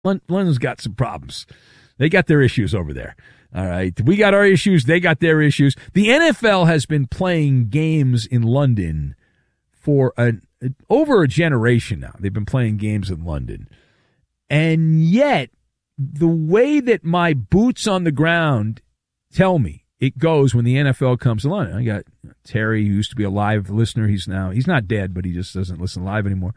London's got some problems. They got their issues over there. All right. We got our issues. They got their issues. The NFL has been playing games in London for over a generation now. They've been playing games in London. And yet, the way that my boots on the ground tell me it goes when the NFL comes to London. I got Terry, who used to be a live listener. He's not dead, but he just doesn't listen live anymore.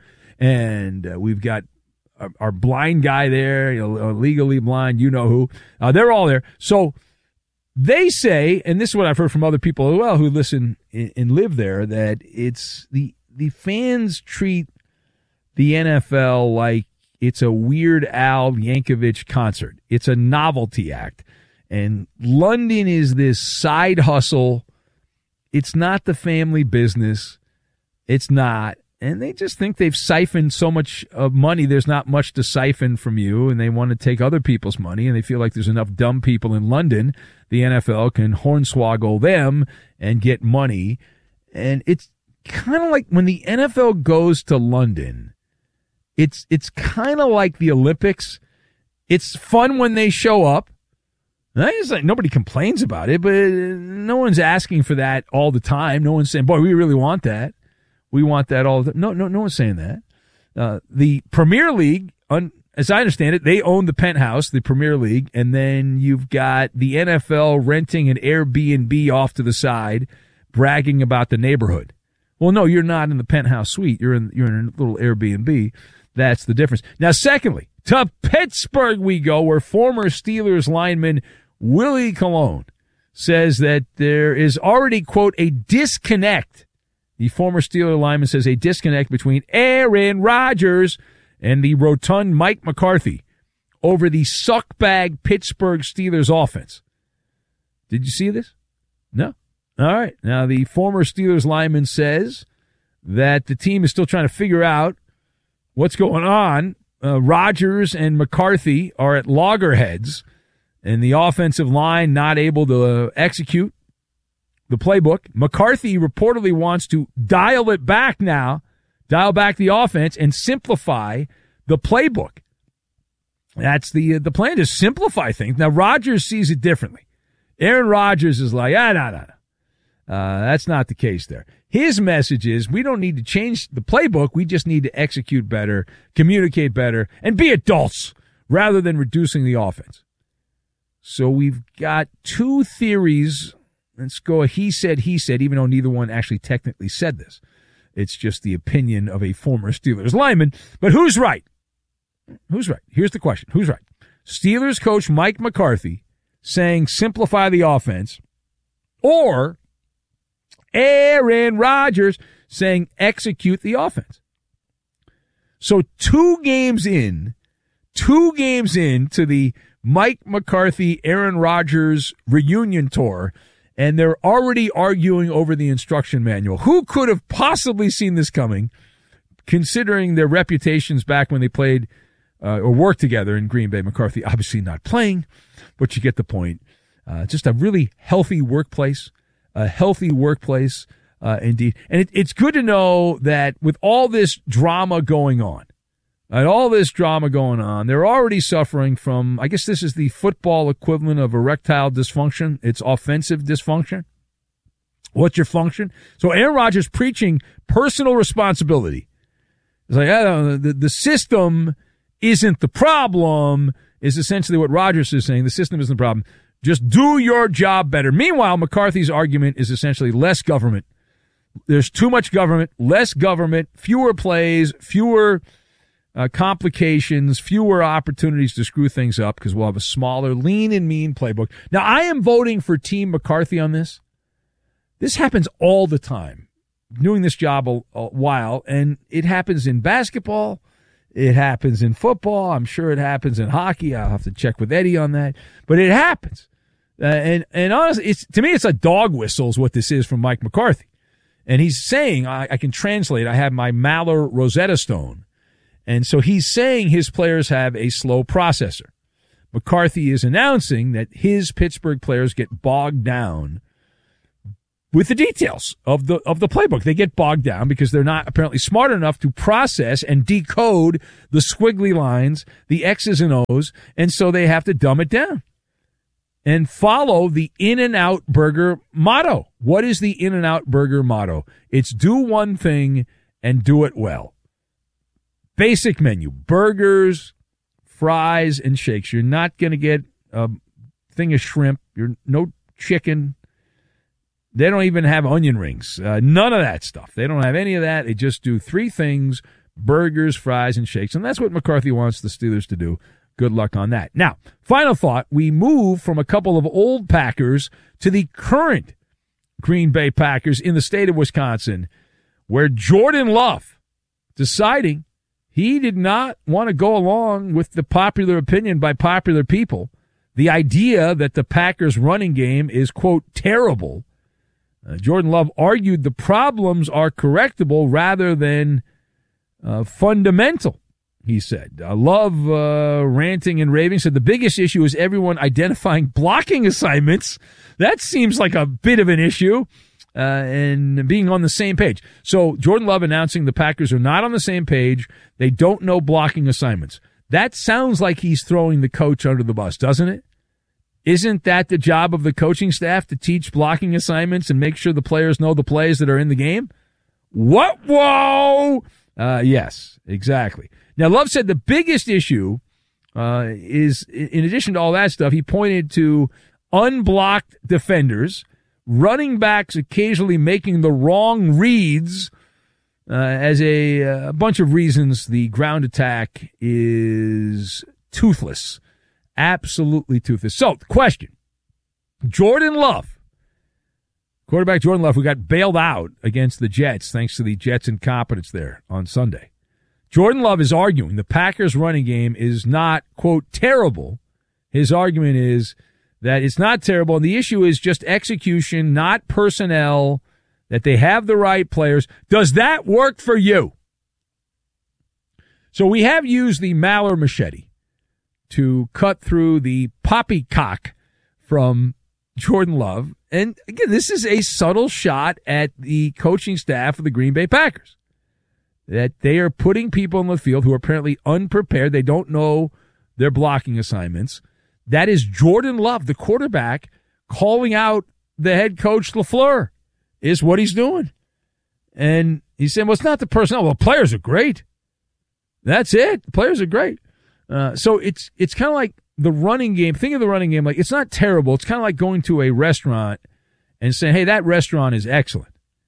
And we've got our blind guy there, legally blind, you know who. They're all there. So they say, and this is what I've heard from other people as well who listen and live there, that it's the fans treat the NFL like it's a Weird Al Yankovic concert. It's a novelty act. And London is this side hustle. It's not the family business. It's not. And they just think they've siphoned so much of money, there's not much to siphon from you, and they want to take other people's money, and they feel like there's enough dumb people in London, the NFL can hornswoggle them and get money. And it's kind of like when the NFL goes to London, it's kind of like the Olympics. It's fun when they show up. It's like nobody complains about it, but no one's asking for that all the time. No one's saying, boy, we really want that. We want that all the time. No one's saying that. The Premier League, as I understand it, they own the Penthouse, the Premier League, and then you've got the NFL renting an Airbnb off to the side, bragging about the neighborhood. Well, no, you're not in the Penthouse suite. You're in a little Airbnb. That's the difference. Now, secondly, to Pittsburgh we go, where former Steelers lineman Willie Colon says that there is already, quote, a disconnect. The former Steeler lineman says a disconnect between Aaron Rodgers and the rotund Mike McCarthy over the suckbag Pittsburgh Steelers offense. Did you see this? No? All right. Now, the former Steelers lineman says that the team is still trying to figure out what's going on. Rodgers and McCarthy are at loggerheads, and the offensive line not able to execute the playbook. McCarthy reportedly wants to dial back the offense and simplify the playbook. That's the plan, to simplify things. Now, Rodgers sees it differently. Aaron Rodgers is like, no. That's not the case there. His message is we don't need to change the playbook. We just need to execute better, communicate better, and be adults rather than reducing the offense. So we've got two theories. Let's go he said, even though neither one actually technically said this. It's just the opinion of a former Steelers lineman. But who's right? Who's right? Here's the question. Who's right? Steelers coach Mike McCarthy saying simplify the offense, or Aaron Rodgers saying execute the offense? So two games in to the Mike McCarthy, Aaron Rodgers reunion tour, and they're already arguing over the instruction manual. Who could have possibly seen this coming, considering their reputations back when they played or worked together in Green Bay? McCarthy obviously not playing, but you get the point. Just a really healthy workplace, indeed. And it's good to know that with all this drama going on, they're already suffering from, I guess this is the football equivalent of erectile dysfunction. It's offensive dysfunction. What's your function? So Aaron Rodgers preaching personal responsibility. It's like, the system isn't the problem, is essentially what Rodgers is saying. The system isn't the problem. Just do your job better. Meanwhile, McCarthy's argument is essentially less government. There's too much government, less government, fewer plays, fewer complications, fewer opportunities to screw things up because we'll have a smaller, lean and mean playbook. Now, I am voting for Team McCarthy on this. This happens all the time. Doing this job a while, and it happens in basketball. It happens in football. I'm sure it happens in hockey. I'll have to check with Eddie on that. But it happens. And honestly, to me, it's a dog whistle is what this is from Mike McCarthy. And he's saying, I can translate, I have my Maller Rosetta Stone. And so he's saying his players have a slow processor. McCarthy is announcing that his Pittsburgh players get bogged down with the details of the playbook. They get bogged down because they're not apparently smart enough to process and decode the squiggly lines, the X's and O's, and so they have to dumb it down and follow the In-N-Out Burger motto. What is the In-N-Out Burger motto? It's do one thing and do it well. Basic menu: burgers, fries, and shakes. You're not going to get a thing of shrimp. No chicken. They don't even have onion rings. None of that stuff. They don't have any of that. They just do three things: burgers, fries, and shakes. And that's what McCarthy wants the Steelers to do. Good luck on that. Now, final thought. We move from a couple of old Packers to the current Green Bay Packers in the state of Wisconsin, where Jordan Love deciding he did not want to go along with the popular opinion by popular people, the idea that the Packers running game is, quote, terrible. Jordan Love argued the problems are correctable rather than fundamental, he said. Love, ranting and raving, said the biggest issue is everyone identifying blocking assignments. That seems like a bit of an issue, and being on the same page. So Jordan Love announcing the Packers are not on the same page. They don't know blocking assignments. That sounds like he's throwing the coach under the bus, doesn't it? Isn't that the job of the coaching staff, to teach blocking assignments and make sure the players know the plays that are in the game? What? Whoa! Yes, exactly. Now, Love said the biggest issue is, in addition to all that stuff, he pointed to unblocked defenders, running backs occasionally making the wrong reads, as a bunch of reasons the ground attack is toothless. Absolutely toothless. So, the question. Jordan Love, quarterback Jordan Love, who got bailed out against the Jets thanks to the Jets' incompetence there on Sunday. Jordan Love is arguing the Packers' running game is not, quote, terrible. His argument is that it's not terrible, and the issue is just execution, not personnel, that they have the right players. Does that work for you? So we have used the Maller machete to cut through the poppycock from Jordan Love. And again, this is a subtle shot at the coaching staff of the Green Bay Packers, that they are putting people in the field who are apparently unprepared. They don't know their blocking assignments. That is Jordan Love, the quarterback, calling out the head coach LaFleur, is what he's doing. And he's saying, well, it's not the personnel. Well, the players are great. That's it. The players are great. So it's kind of like the running game. Think of the running game like it's not terrible. It's kind of like going to a restaurant and saying, hey, that restaurant is excellent,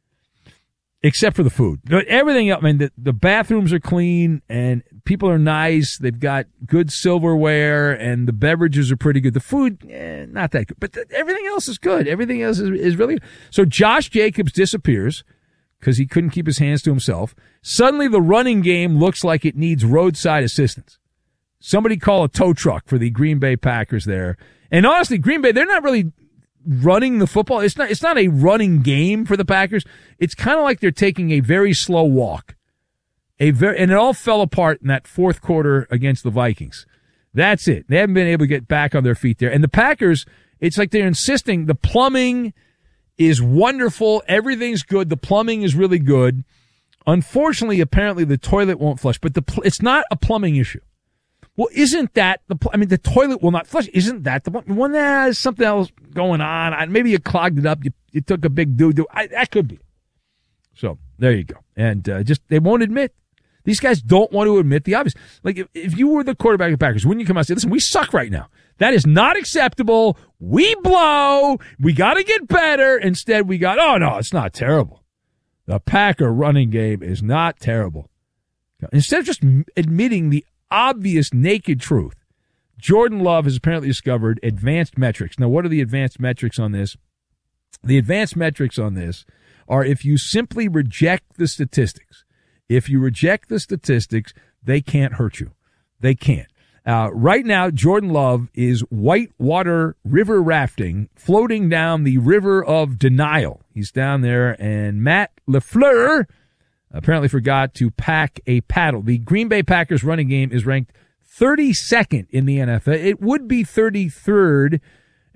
except for the food. But everything else, I mean, the bathrooms are clean and people are nice. They've got good silverware and the beverages are pretty good. The food, not that good. But everything else is good. Everything else is really good. So Josh Jacobs disappears because he couldn't keep his hands to himself. Suddenly the running game looks like it needs roadside assistance. Somebody call a tow truck for the Green Bay Packers there. And honestly, Green Bay, they're not really running the football. It's not a running game for the Packers. It's kind of like they're taking a very slow walk. And it all fell apart in that fourth quarter against the Vikings. That's it. They haven't been able to get back on their feet there. And the Packers, it's like they're insisting the plumbing is wonderful. Everything's good. The plumbing is really good. Unfortunately, apparently the toilet won't flush, but it's not a plumbing issue. Well, isn't that the toilet will not flush? Isn't that the one that has something else going on? Maybe you clogged it up. You took a big doo-doo. That could be. So there you go. And they won't admit. These guys don't want to admit the obvious. Like if you were the quarterback of the Packers, wouldn't you come out and say, listen, we suck right now. That is not acceptable. We blow. We got to get better. Instead, we got, oh, no, it's not terrible. The Packer running game is not terrible. Instead of just admitting the obvious naked truth, Jordan Love has apparently discovered advanced metrics. Now, what are the advanced metrics on this? The advanced metrics on this are if you simply reject the statistics. If you reject the statistics, they can't hurt you. They can't. Right now, Jordan Love is whitewater river rafting, floating down the river of denial. He's down there, and Matt LaFleur apparently forgot to pack a paddle. The Green Bay Packers running game is ranked 32nd in the NFL. It would be 33rd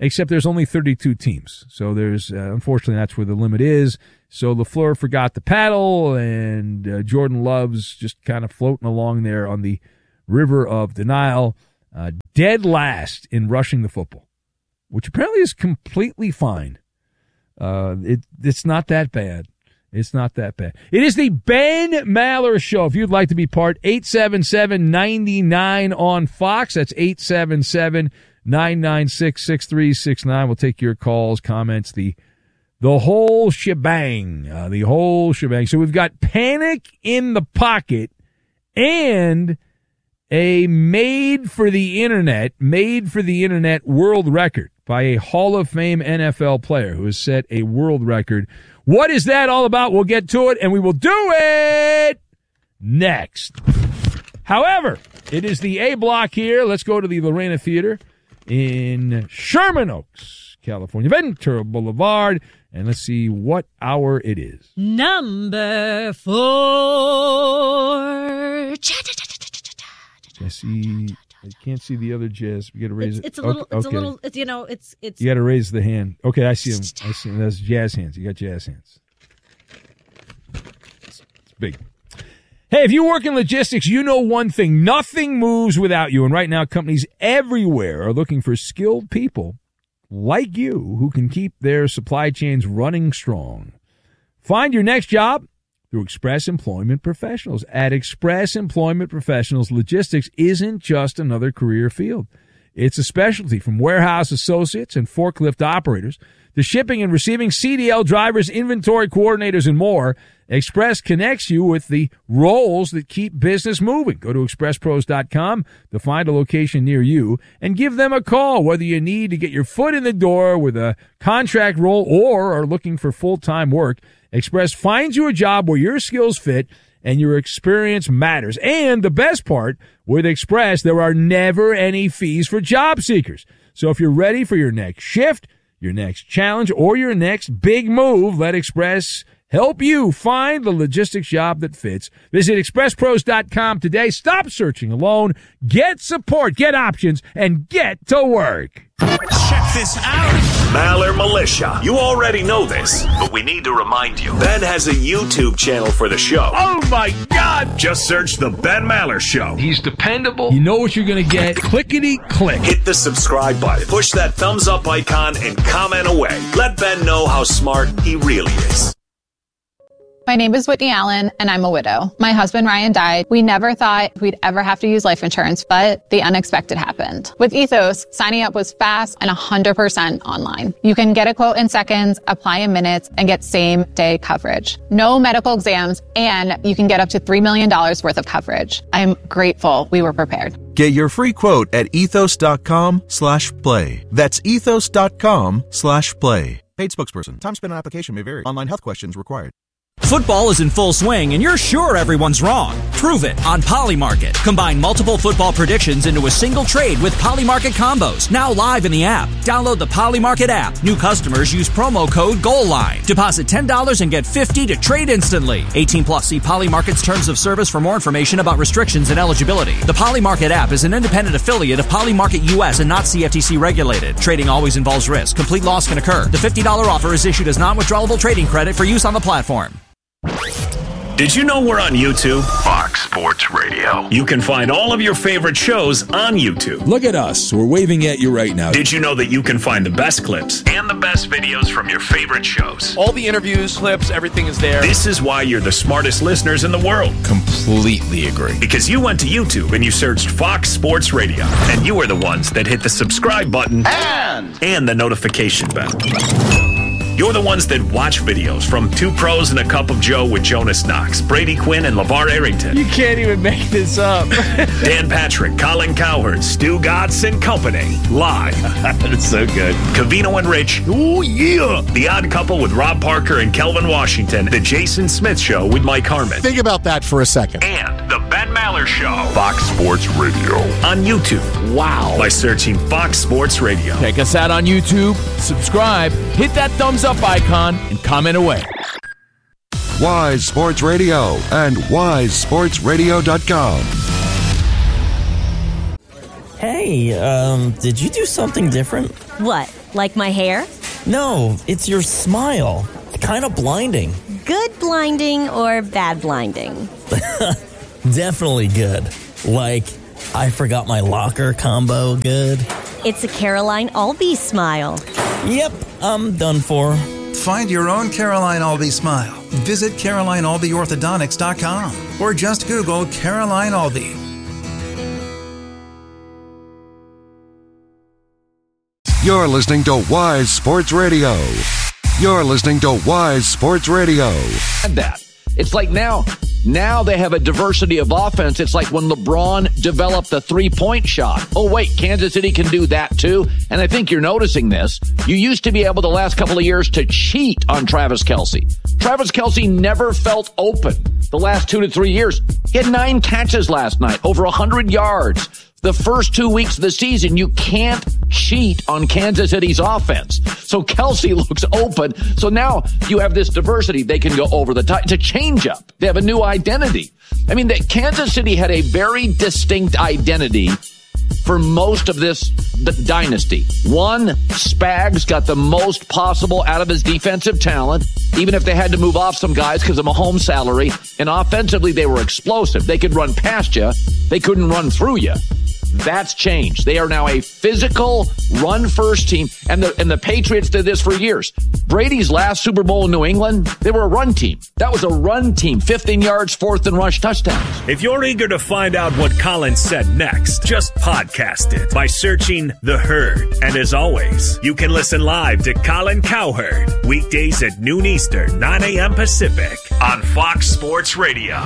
except there's only 32 teams. So there's, unfortunately, that's where the limit is. So LaFleur forgot the paddle, and Jordan Love's just kind of floating along there on the river of denial, dead last in rushing the football, which apparently is completely fine. It's not that bad. It's not that bad. It is the Ben Maller Show. If you'd like to be part, 877-99 on Fox. That's 877-996-6369. We'll take your calls, comments, the whole shebang. The whole shebang. So we've got Panic in the Pocket and a made for the internet world record by a Hall of Fame NFL player who has set a world record. What is that all about? We'll get to it, and we will do it next. However, it is the A block here. Let's go to the Lorena Theater in Sherman Oaks, California, Ventura Boulevard, and let's see what hour it is. Number 4. Jesse, I can't see the other jazz. We got to raise it. It's a little. It's you got to raise the hand. Okay, I see him. That's jazz hands. You got jazz hands. It's big. Hey, if you work in logistics, you know one thing: nothing moves without you. And right now, companies everywhere are looking for skilled people like you who can keep their supply chains running strong. Find your next job through Express Employment Professionals. At Express Employment Professionals, logistics isn't just another career field. It's a specialty, from warehouse associates and forklift operators to shipping and receiving CDL drivers, inventory coordinators, and more. Express connects you with the roles that keep business moving. Go to expresspros.com to find a location near you and give them a call, whether you need to get your foot in the door with a contract role or are looking for full-time work. Express finds you a job where your skills fit and your experience matters. And the best part, with Express, there are never any fees for job seekers. So if you're ready for your next shift, your next challenge, or your next big move, let Express help you find the logistics job that fits. Visit expresspros.com today. Stop searching alone. Get support, get options, and get to work. Check this out. Maller Militia. You already know this, but we need to remind you. Ben has a YouTube channel for the show. Oh, my God. Just search The Ben Maller Show. He's dependable. You know what you're going to get. Clickety-click. Hit the subscribe button. Push that thumbs up icon and comment away. Let Ben know how smart he really is. My name is Whitney Allen, and I'm a widow. My husband, Ryan, died. We never thought we'd ever have to use life insurance, but the unexpected happened. With Ethos, signing up was fast and 100% online. You can get a quote in seconds, apply in minutes, and get same-day coverage. No medical exams, and you can get up to $3 million worth of coverage. I'm grateful we were prepared. Get your free quote at ethos.com/play. That's ethos.com/play. Paid spokesperson. Time spent on application may vary. Online health questions required. Football is in full swing, and you're sure everyone's wrong. Prove it on Polymarket. Combine multiple football predictions into a single trade with Polymarket combos. Now live in the app. Download the Polymarket app. New customers use promo code GOALLINE. Deposit $10 and get $50 to trade instantly. 18 plus. See Polymarket's terms of service for more information about restrictions and eligibility. The Polymarket app is an independent affiliate of Polymarket US and not CFTC regulated. Trading always involves risk. Complete loss can occur. The $50 offer is issued as non-withdrawable trading credit for use on the platform. Did you know we're on YouTube? Fox Sports Radio. You can find all of your favorite shows on YouTube. Look at us. We're waving at you right now. Did you know that you can find the best clips and the best videos from your favorite shows? All the interviews, clips, everything is there. This is why you're the smartest listeners in the world. Completely agree. Because you went to YouTube and you searched Fox Sports Radio. And you are the ones that hit the subscribe button and the notification bell. You're the ones that watch videos from Two Pros and a Cup of Joe with Jonas Knox, Brady Quinn, and LeVar Arrington. You can't even make this up. Dan Patrick, Colin Cowherd, Stu Gatz and Company. Live. That's so good. Covino and Rich. Oh, yeah. The Odd Couple with Rob Parker and Kelvin Washington. The Jason Smith Show with Mike Harmon. Think about that for a second. And The Ben Maller Show. Fox Sports Radio. On YouTube. Wow. By searching Fox Sports Radio. Check us out on YouTube. Subscribe. Hit that thumbs up icon and comment away. Wise Sports Radio and wisesportsradio.com. Hey, did you do something different? What? Like my hair? No, it's your smile. Kind of blinding. Good blinding or bad blinding? Definitely good. Like, I forgot my locker combo good. It's a Caroline Albee smile. Yep, I'm done for. Find your own Caroline Albee smile. Visit CarolineAlbeeOrthodontics.com or just Google Caroline Albee. You're listening to Wise Sports Radio. You're listening to Wise Sports Radio. And that. It's like now they have a diversity of offense. It's like when LeBron developed the three-point shot. Oh, wait, Kansas City can do that too? And I think you're noticing this. You used to be able the last couple of years to cheat on Travis Kelce. Travis Kelce never felt open the last 2 to 3 years. He had 9 catches last night, over 100 yards. The first 2 weeks of the season, you can't cheat on Kansas City's offense. So Kelce looks open. So now you have this diversity. They can go over the top. It's a change-up. They have a new identity. I mean, Kansas City had a very distinct identity for most of this dynasty. One, Spags got the most possible out of his defensive talent, even if they had to move off some guys because of Mahomes' salary. And offensively, they were explosive. They could run past you. They couldn't run through you. That's changed. They are now a physical run-first team, and the Patriots did this for years. Brady's last Super Bowl in New England, they were a run team. That was a run team, 15 yards, 4th and rush touchdowns. If you're eager to find out what Colin said next, just podcast it by searching The Herd. And as always, you can listen live to Colin Cowherd weekdays at noon Eastern, 9 a.m. Pacific on Fox Sports Radio.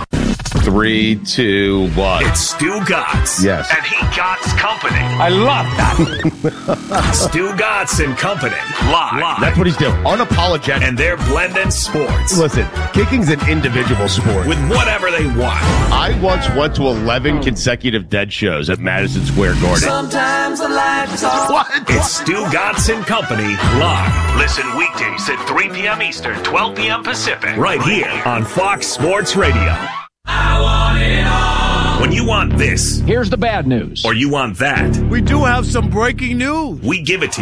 3, 2, 1. It's Stu Gotts. Yes. And he Gotts Company. I love that. Stu Gotts and Company. Live. That's what he's doing. Unapologetic. And they're blending sports. Listen, kicking's an individual sport. With whatever they want. I once went to 11 consecutive Dead shows at Madison Square Garden. Sometimes the light is off. What? It's Stu Gotts and Company live. Listen weekdays at 3 p.m. Eastern, 12 p.m. Pacific. Right here on Fox Sports Radio. I want it all. When you want this, here's the bad news. Or you want that, we do have some breaking news. We give it to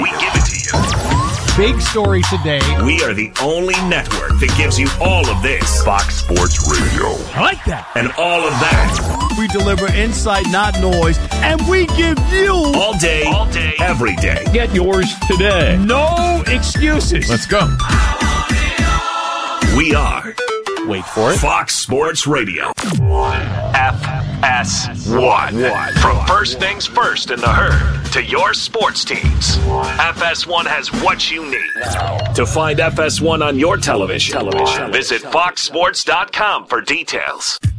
you. Big story today. We are the only network that gives you all of this. Fox Sports Radio. I like that. And all of that. We deliver insight, not noise, and we give you all day, every day. Get yours today. No excuses. Let's go. We are. Wait for it. Fox Sports Radio. FS1. From first things first in the Herd to your sports teams. FS1 has what you need. To find FS1 on your television, visit foxsports.com for details.